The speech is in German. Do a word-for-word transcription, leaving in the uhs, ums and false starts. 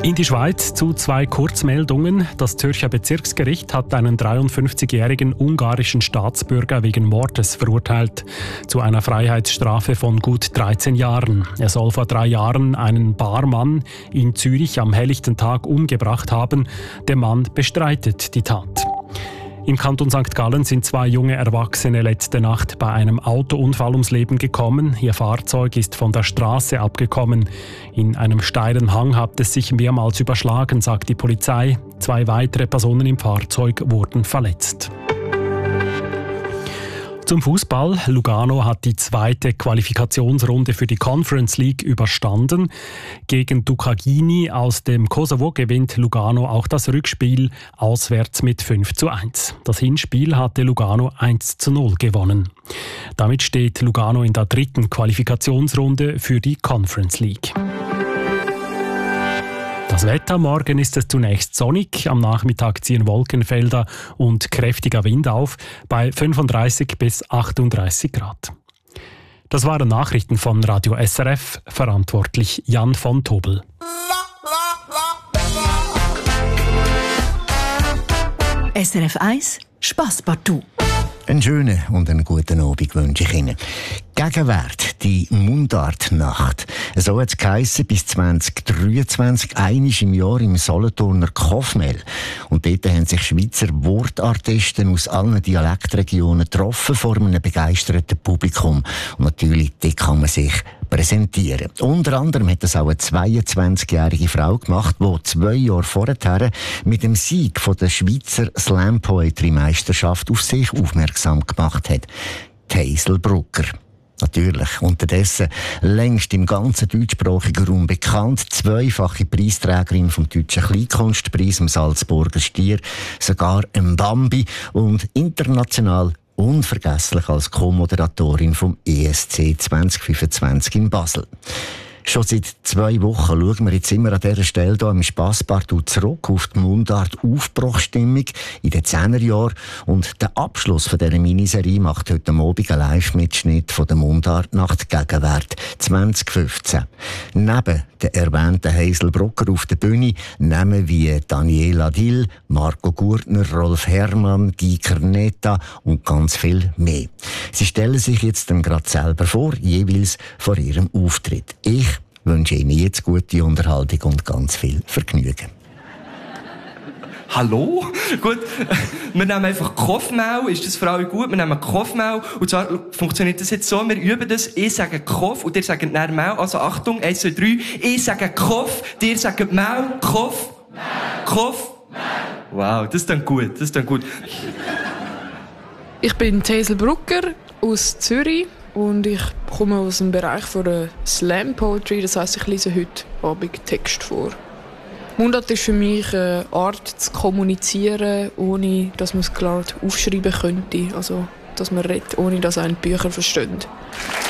In die Schweiz zu zwei Kurzmeldungen. Das Zürcher Bezirksgericht hat einen dreiundfünfzigjährigen ungarischen Staatsbürger wegen Mordes verurteilt. Zu einer Freiheitsstrafe von gut dreizehn Jahren. Er soll vor drei Jahren einen Barmann in Zürich am helllichten Tag umgebracht haben. Der Mann bestreitet die Tat. Im Kanton Sankt Gallen sind zwei junge Erwachsene letzte Nacht bei einem Autounfall ums Leben gekommen. Ihr Fahrzeug ist von der Straße abgekommen. In einem steilen Hang hat es sich mehrmals überschlagen, sagt die Polizei. Zwei weitere Personen im Fahrzeug wurden verletzt. Zum Fußball. Lugano hat die zweite Qualifikationsrunde für die Conference League überstanden. Gegen Dukagini aus dem Kosovo gewinnt Lugano auch das Rückspiel auswärts mit fünf zu eins. Das Hinspiel hatte Lugano eins zu null gewonnen. Damit steht Lugano in der dritten Qualifikationsrunde für die Conference League. Das Wetter: Morgen ist es zunächst sonnig, am Nachmittag ziehen Wolkenfelder und kräftiger Wind auf bei fünfunddreißig bis achtunddreißig Grad. Das waren Nachrichten von Radio S R F, verantwortlich Jan von Tobel. S R F eins Spass partout. Einen schönen und einen guten Abend wünsche ich Ihnen. Gegenwart, die Mundartnacht. So hat es geheissen, bis zwanzig dreiundzwanzig, einmal im Jahr im Solothurner Kofmel. Und dort haben sich Schweizer Wortartisten aus allen Dialektregionen getroffen vor einem begeisterten Publikum. Und natürlich, dort kann man sich präsentieren. Unter anderem hat das auch eine zweiundzwanzigjährige Frau gemacht, die zwei Jahre vorher mit dem Sieg von der Schweizer Slam Poetry Meisterschaft auf sich aufmerksam gemacht hat. Die Hazel Brucker. Natürlich, unterdessen längst im ganzen deutschsprachigen Raum bekannt, zweifache Preisträgerin vom Deutschen Kleinkunstpreis, dem Salzburger Stier, sogar im Bambi und international unvergesslich als Co-Moderatorin vom E S C zwanzig fünfundzwanzig in Basel. Schon seit zwei Wochen schauen wir jetzt immer an dieser Stelle hier im Spasspartout zurück auf die Mundart-Aufbruchstimmung in den Zehnerjahren. Und der Abschluss von dieser Miniserie macht heute Abend einen Live-Mitschnitt von der Mundartnacht Gegenwart zwanzig fünfzehn. Neben der erwähnten Hazel Brucker auf der Bühne Namen wie Daniela Dill, Marco Gurtner, Rolf Herrmann, Guy Kerneta und ganz viel mehr. Sie stellen sich jetzt dann gerade selber vor, jeweils vor ihrem Auftritt. Ich wünsche Ihnen jetzt gute Unterhaltung und ganz viel Vergnügen. Hallo? Gut, wir nehmen einfach Kopfmehl. Ist das für alle gut? Wir nehmen Kopfmehl. Und zwar funktioniert das jetzt so, wir üben das. Ich sage Kopf und ihr sagt dann Mehl. Also Achtung, eins, zwei, drei. Ich sage Kopf, ihr sagt Mehl. Kopf, Mehl. Kopf, Mehl. Wow, das ist dann gut, das ist dann gut. Ich bin Hazel Brucker aus Zürich. Und ich komme aus dem Bereich von der Slam Poetry, das heisst, ich lese heute Abend Text vor. Mundart ist für mich eine Art zu kommunizieren, ohne dass man es klar aufschreiben könnte. Also, dass man redet, ohne dass einen die Bücher versteht.